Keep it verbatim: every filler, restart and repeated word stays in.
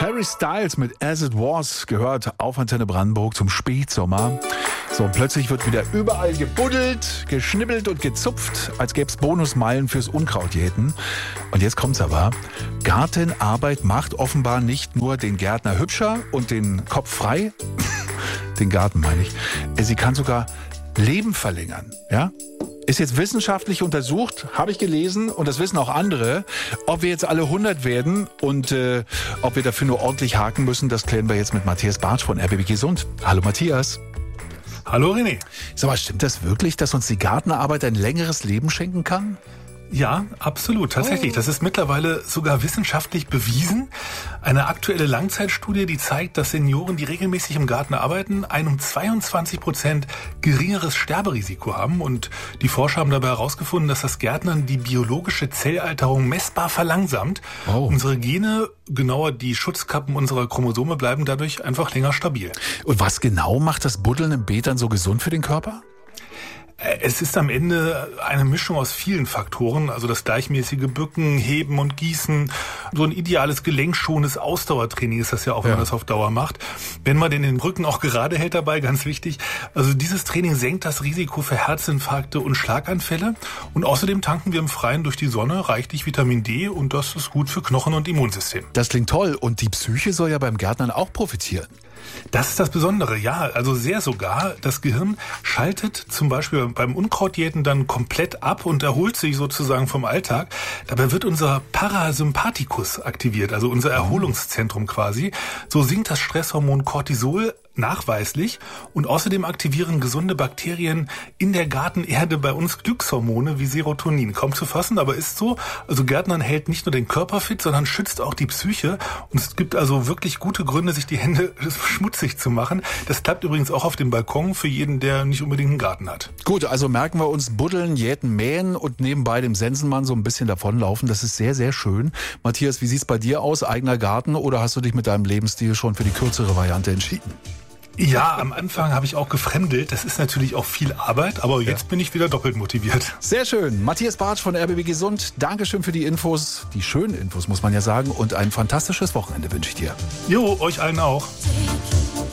Harry Styles mit As It Was gehört auf Antenne Brandenburg zum Spätsommer. So, und plötzlich wird wieder überall gebuddelt, geschnibbelt und gezupft, als gäbe es Bonusmeilen fürs Unkrautjäten. Und jetzt kommt's aber. Gartenarbeit macht offenbar nicht nur den Gärtner hübscher und den Kopf frei, den Garten meine ich, sie kann sogar Leben verlängern, ja? Ist jetzt wissenschaftlich untersucht, habe ich gelesen, und das wissen auch andere. Ob wir jetzt alle hundert werden und äh, ob wir dafür nur ordentlich haken müssen, das klären wir jetzt mit Matthias Bartsch von R B B Gesund. Hallo Matthias. Hallo René. Sag mal, stimmt das wirklich, dass uns die Gartenarbeit ein längeres Leben schenken kann? Ja, absolut, tatsächlich. Das ist mittlerweile sogar wissenschaftlich bewiesen. Eine aktuelle Langzeitstudie, die zeigt, dass Senioren, die regelmäßig im Garten arbeiten, ein um zweiundzwanzig Prozent geringeres Sterberisiko haben. Und die Forscher haben dabei herausgefunden, dass das Gärtnern die biologische Zellalterung messbar verlangsamt. Oh. Unsere Gene, genauer die Schutzkappen unserer Chromosome, bleiben dadurch einfach länger stabil. Und was genau macht das Buddeln im Beet dann so gesund für den Körper? Es ist am Ende eine Mischung aus vielen Faktoren, also das gleichmäßige Bücken, Heben und Gießen. So ein ideales gelenkschonendes Ausdauertraining ist das ja auch, wenn ja. man das auf Dauer macht. Wenn man den Rücken auch gerade hält dabei, ganz wichtig. Also dieses Training senkt das Risiko für Herzinfarkte und Schlaganfälle. Und außerdem tanken wir im Freien durch die Sonne reichlich Vitamin D, und das ist gut für Knochen und Immunsystem. Das klingt toll. Und die Psyche soll ja beim Gärtnern auch profitieren. Das ist das Besondere, ja, also sehr sogar. Das Gehirn schaltet zum Beispiel beim Unkrautjäten dann komplett ab und erholt sich sozusagen vom Alltag. Dabei wird unser Parasympathikus aktiviert, also unser Erholungszentrum quasi. So sinkt das Stresshormon Cortisol nachweislich, und außerdem aktivieren gesunde Bakterien in der Gartenerde bei uns Glückshormone wie Serotonin. Kaum zu fassen, aber ist so. Also Gärtnern hält nicht nur den Körper fit, sondern schützt auch die Psyche. Und es gibt also wirklich gute Gründe, sich die Hände schmutzig zu machen. Das klappt übrigens auch auf dem Balkon für jeden, der nicht unbedingt einen Garten hat. Gut, also merken wir uns buddeln, jäten, mähen und nebenbei dem Sensenmann so ein bisschen davonlaufen. Das ist sehr, sehr schön. Matthias, wie sieht's bei dir aus? Eigener Garten, oder hast du dich mit deinem Lebensstil schon für die kürzere Variante entschieden? Ja, am Anfang habe ich auch gefremdelt. Das ist natürlich auch viel Arbeit, aber jetzt ja. bin ich wieder doppelt motiviert. Sehr schön. Matthias Bartsch von R B B Gesund. Dankeschön für die Infos, die schönen Infos, muss man ja sagen. Und ein fantastisches Wochenende wünsche ich dir. Jo, euch allen auch.